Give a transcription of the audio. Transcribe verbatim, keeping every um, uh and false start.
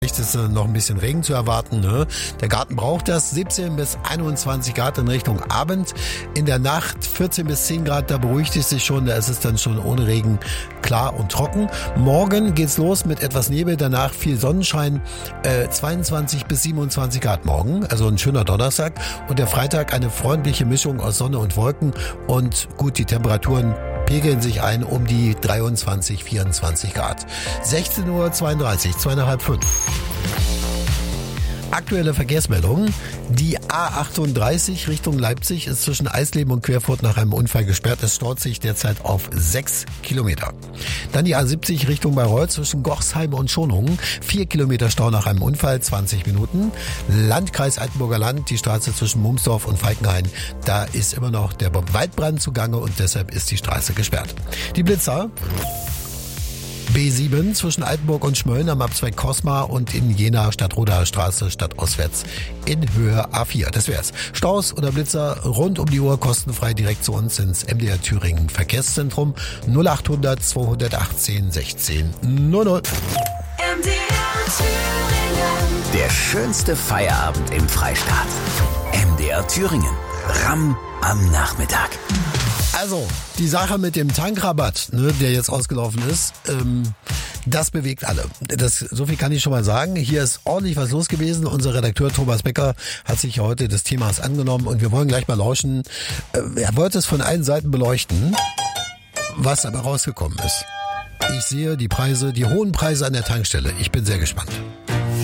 Vielleicht ist äh, noch ein bisschen Regen zu erwarten. Ne? Der Garten braucht das. siebzehn bis einundzwanzig Grad in Richtung Abend. In der Nacht vierzehn bis zehn Grad, da beruhigt es sich schon. Da ist es dann schon ohne Regen klar und trocken. Morgen geht's los mit etwas Nebel, danach viel Sonnenschein. Äh, zweiundzwanzig bis siebenundzwanzig Grad morgen, also ein schöner Donnerstag. Und der Freitag eine freundliche Mischung aus Sonne und Wolken. Und gut, die Temperaturen pegeln sich ein um die dreiundzwanzig, vierundzwanzig Grad. sechzehn Uhr zweiunddreißig, zweieinhalb, fünf. Aktuelle Verkehrsmeldungen. Die A achtunddreißig Richtung Leipzig ist zwischen Eisleben und Querfurt nach einem Unfall gesperrt. Es staut sich derzeit auf sechs Kilometer. Dann die A siebzig Richtung Bayreuth zwischen Gochsheim und Schonungen. vier Kilometer Stau nach einem Unfall, zwanzig Minuten. Landkreis Altenburger Land, die Straße zwischen Mumsdorf und Falkenhain. Da ist immer noch der Waldbrand zugange und deshalb ist die Straße gesperrt. Die Blitzer. B sieben zwischen Altenburg und Schmölln am Abzweig Kosma und in Jena Stadtrodaer Straße stadtauswärts in Höhe A vier. Das wär's. Staus oder Blitzer rund um die Uhr kostenfrei direkt zu uns ins M D R Thüringen Verkehrszentrum null achthundert zweihundertachtzehn sechzehn null null. M D R Thüringen. Der schönste Feierabend im Freistaat. M D R Thüringen. Ramm am Nachmittag. Also, die Sache mit dem Tankrabatt, ne, der jetzt ausgelaufen ist, ähm, das bewegt alle. Das, so viel kann ich schon mal sagen. Hier ist ordentlich was los gewesen. Unser Redakteur Thomas Becker hat sich heute des Themas angenommen und wir wollen gleich mal lauschen. Äh, er wollte es von allen Seiten beleuchten, was aber rausgekommen ist. Ich sehe die Preise, die hohen Preise an der Tankstelle. Ich bin sehr gespannt.